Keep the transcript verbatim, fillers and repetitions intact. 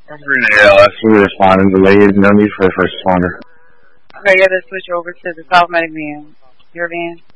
Green A L S, we responding to lead, no need for the first responder. Okay, you have to switch over to the South Medic van. Your van?